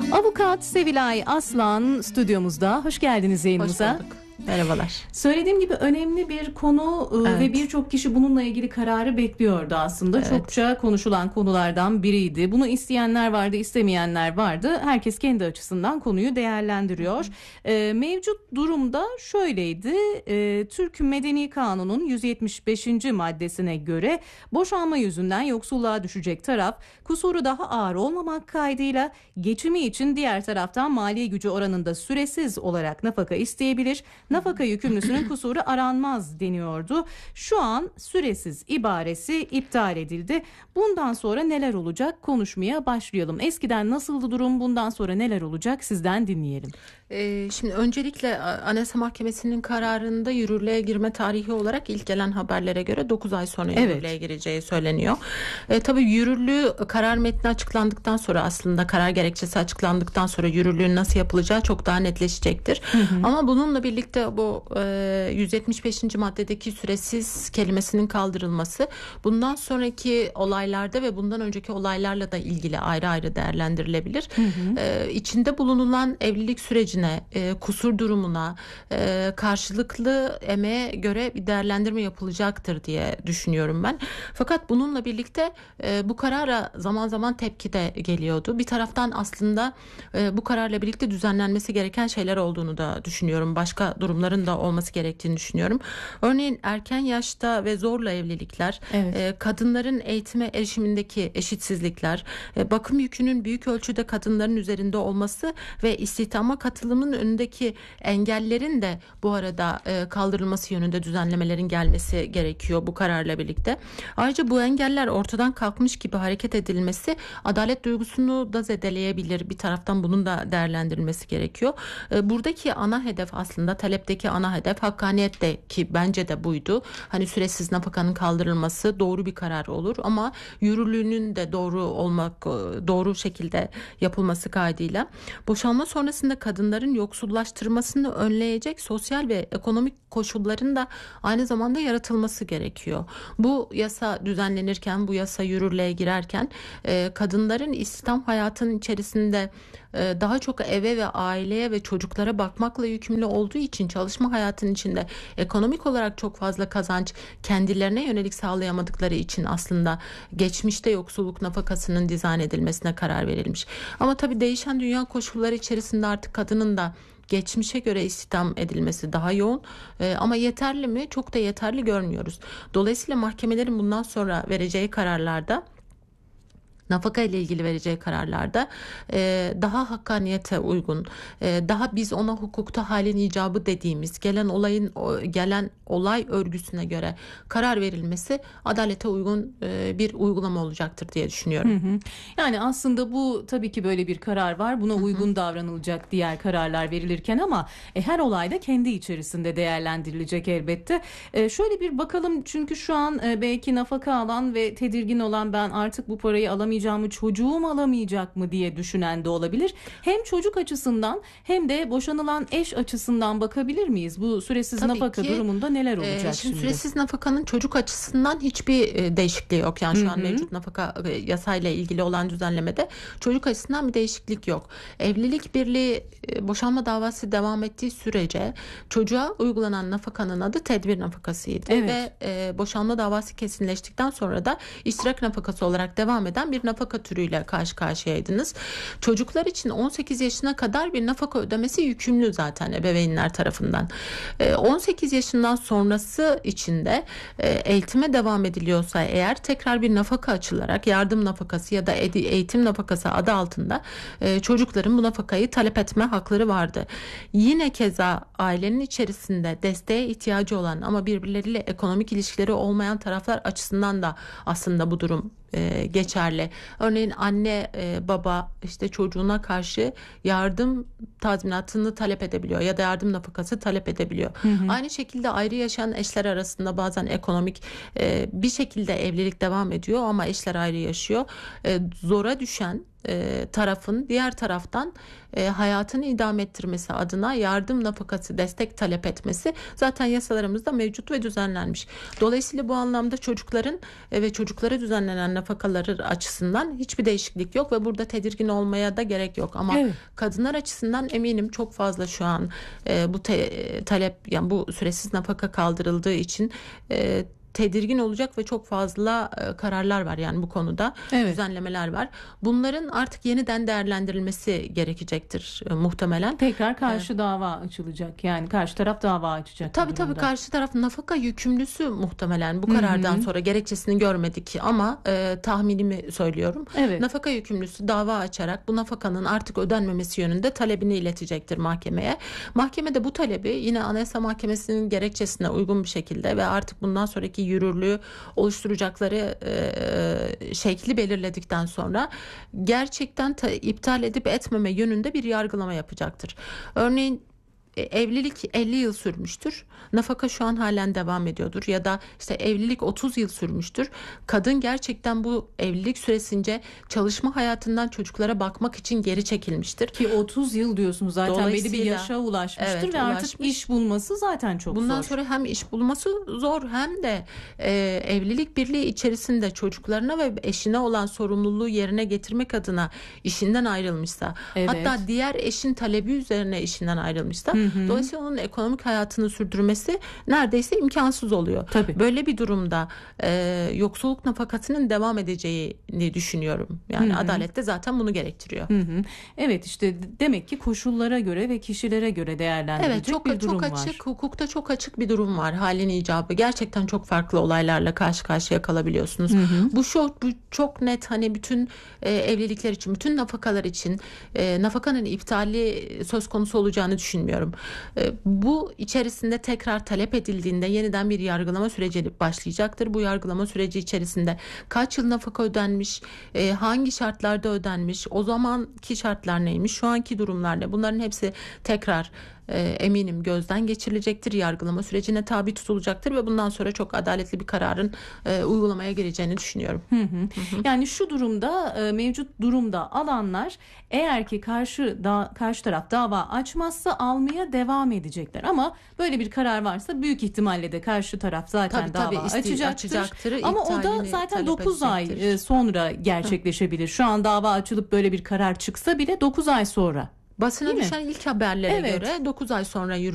Avukat Sevilay Aslan stüdyomuzda. Hoş geldiniz yayınımıza. Hoş bulduk. Merhabalar. Söylediğim gibi önemli bir konu ve birçok kişi bununla ilgili kararı bekliyordu aslında. Evet. Çokça konuşulan konulardan biriydi. Bunu isteyenler vardı, istemeyenler vardı. Herkes kendi açısından konuyu değerlendiriyor. Mevcut durumda şöyleydi. Türk Medeni Kanunu'nun 175. maddesine göre boşanma yüzünden yoksulluğa düşecek taraf kusuru daha ağır olmamak kaydıyla geçimi için diğer taraftan mali gücü oranında süresiz olarak nafaka isteyebilir. Nafaka yükümlüsünün kusuru aranmaz deniyordu. Şu an süresiz ibaresi iptal edildi. Bundan sonra neler olacak konuşmaya başlayalım. Eskiden nasıldı durum, bundan sonra neler olacak sizden dinleyelim. Şimdi öncelikle Anayasa Mahkemesi'nin kararında yürürlüğe girme tarihi olarak ilk gelen haberlere göre 9 ay sonra yürürlüğe gireceği söyleniyor. Tabii yürürlüğü karar metni açıklandıktan sonra, aslında karar gerekçesi açıklandıktan sonra yürürlüğün nasıl yapılacağı çok daha netleşecektir. Ama bununla birlikte bu 175. maddedeki süresiz kelimesinin kaldırılması bundan sonraki olaylarda ve bundan önceki olaylarla da ilgili ayrı ayrı değerlendirilebilir. İçinde bulunulan evlilik sürecine, kusur durumuna, karşılıklı emeğe göre bir değerlendirme yapılacaktır diye düşünüyorum ben. Fakat bununla birlikte bu karara zaman zaman tepki de geliyordu. Bir taraftan aslında bu kararla birlikte düzenlenmesi gereken şeyler olduğunu da düşünüyorum. Başka durumların da olması gerektiğini düşünüyorum. Örneğin erken yaşta ve zorla evlilikler, kadınların eğitime erişimindeki eşitsizlikler, bakım yükünün büyük ölçüde kadınların üzerinde olması ve istihdama katılımın önündeki engellerin de bu arada kaldırılması yönünde düzenlemelerin gelmesi gerekiyor bu kararla birlikte. Ayrıca bu engeller ortadan kalkmış gibi hareket edilmesi adalet duygusunu da zedeleyebilir. Bir taraftan bunun da değerlendirilmesi gerekiyor. Buradaki ana hedef, aslında talepteki ana hedef hakkaniyet de, ki bence de buydu. Hani süresiz nafakanın kaldırılması doğru bir karar olur ama yürürlüğünün de doğru şekilde yapılması kaydıyla boşanma sonrasında kadınların yoksullaştırmasını önleyecek sosyal ve ekonomik koşulların da aynı zamanda yaratılması gerekiyor. Bu yasa düzenlenirken, bu yasa yürürlüğe girerken kadınların istihdam hayatının içerisinde daha çok eve ve aileye ve çocuklara bakmakla yükümlü olduğu için çalışma hayatının içinde ekonomik olarak çok fazla kazanç kendilerine yönelik sağlayamadıkları için aslında geçmişte yoksulluk nafakasının dizayn edilmesine karar verilmiş. Ama tabii değişen dünya koşulları içerisinde artık kadının da geçmişe göre istihdam edilmesi daha yoğun, ama yeterli mi? Çok da yeterli görmüyoruz. Dolayısıyla mahkemelerin bundan sonra vereceği kararlarda, nafaka ile ilgili vereceği kararlarda daha hakkaniyete uygun, daha biz ona hukukta halin icabı dediğimiz gelen olay örgüsüne göre karar verilmesi adalete uygun bir uygulama olacaktır diye düşünüyorum. Yani aslında bu tabii ki böyle bir karar var. Buna uygun davranılacak diğer kararlar verilirken ama her olay da kendi içerisinde değerlendirilecek elbette. Şöyle bir bakalım, çünkü şu an belki nafaka alan ve tedirgin olan, ben artık bu parayı alamayacağım mı, çocuğum alamayacak mı diye düşünen de olabilir. Hem çocuk açısından hem de boşanılan eş açısından bakabilir miyiz? Bu süresiz nafaka durumunda neler olacak şimdi? Süresiz nafakanın çocuk açısından hiçbir değişikliği yok. Yani şu an mevcut nafaka yasayla ilgili olan düzenlemede çocuk açısından bir değişiklik yok. Evlilik birliği, boşanma davası devam ettiği sürece çocuğa uygulanan nafakanın adı tedbir nafakasıydı. Ve boşanma davası kesinleştikten sonra da iştirak nafakası olarak devam eden bir nafaka türüyle karşı karşıyaydınız. Çocuklar için 18 yaşına kadar bir nafaka ödemesi yükümlü zaten ebeveynler tarafından. 18 yaşından sonrası için de eğitime devam ediliyorsa eğer, tekrar bir nafaka açılarak yardım nafakası ya da eğitim nafakası adı altında çocukların bu nafakayı talep etme hakları vardı. Yine keza ailenin içerisinde desteğe ihtiyacı olan ama birbirleriyle ekonomik ilişkileri olmayan taraflar açısından da aslında bu durum geçerli. Örneğin anne baba işte çocuğuna karşı yardım tazminatını talep edebiliyor ya da yardım nafakası talep edebiliyor. Aynı şekilde ayrı yaşayan eşler arasında bazen ekonomik bir şekilde evlilik devam ediyor ama eşler ayrı yaşıyor. Zora düşen tarafın diğer taraftan hayatını idame ettirmesi adına yardım nafakası, destek talep etmesi zaten yasalarımızda mevcut ve düzenlenmiş. Dolayısıyla bu anlamda çocukların ve çocuklara düzenlenen nafakaları açısından hiçbir değişiklik yok ve burada tedirgin olmaya da gerek yok. Ama kadınlar açısından eminim çok fazla şu an bu talep, yani bu süresiz nafaka kaldırıldığı için tedirgin olacak ve çok fazla kararlar var yani bu konuda, düzenlemeler var. Bunların artık yeniden değerlendirilmesi gerekecektir muhtemelen. Tekrar karşı dava açılacak, yani karşı taraf dava açacak. Tabii karşı taraf nafaka yükümlüsü muhtemelen bu karardan sonra, gerekçesini görmedik ama tahminimi söylüyorum. Nafaka yükümlüsü dava açarak bu nafakanın artık ödenmemesi yönünde talebini iletecektir mahkemeye. Mahkeme de bu talebi yine Anayasa Mahkemesi'nin gerekçesine uygun bir şekilde ve artık bundan sonraki yürürlüğü oluşturacakları şekli belirledikten sonra gerçekten iptal edip etmeme yönünde bir yargılama yapacaktır. Örneğin evlilik 50 yıl sürmüştür. Nafaka şu an halen devam ediyordur. Ya da işte evlilik 30 yıl sürmüştür. Kadın gerçekten bu evlilik süresince çalışma hayatından çocuklara bakmak için geri çekilmiştir. Ki 30 yıl diyorsunuz zaten, belli bir yaşa ulaşmıştır ve artık iş bulması zaten çok zor. Bundan sonra hem iş bulması zor hem de evlilik birliği içerisinde çocuklarına ve eşine olan sorumluluğu yerine getirmek adına işinden ayrılmışsa, hatta diğer eşin talebi üzerine işinden ayrılmışsa, dolayısıyla onun ekonomik hayatını sürdürmesi neredeyse imkansız oluyor. Böyle bir durumda yoksulluk nafakasının devam edeceğini düşünüyorum. Yani adalet de zaten bunu gerektiriyor. Evet, işte demek ki koşullara göre ve kişilere göre değerlendirilecek bir durum var. Hukukta çok açık bir durum var. Halin icabı. Gerçekten çok farklı olaylarla karşı karşıya kalabiliyorsunuz. Bu çok net, hani bütün evlilikler için, bütün nafakalar için nafakanın iptali söz konusu olacağını düşünmüyorum. Bu içerisinde tekrar talep edildiğinde yeniden bir yargılama süreci başlayacaktır. Bu yargılama süreci içerisinde kaç yıl nafaka ödenmiş, hangi şartlarda ödenmiş, o zamanki şartlar neymiş, şu anki durumlar ne? Bunların hepsi tekrar eminim gözden geçirilecektir, yargılama sürecine tabi tutulacaktır ve bundan sonra çok adaletli bir kararın uygulamaya gireceğini düşünüyorum. Yani şu durumda, mevcut durumda alanlar eğer ki karşı taraf dava açmazsa almaya devam edecekler. Ama böyle bir karar varsa büyük ihtimalle de karşı taraf zaten dava açacaktır. Ama o da zaten 9 ay sonra gerçekleşebilir. Şu an dava açılıp böyle bir karar çıksa bile 9 ay sonra. Basına düşen ilk haberlere göre 9 ay sonra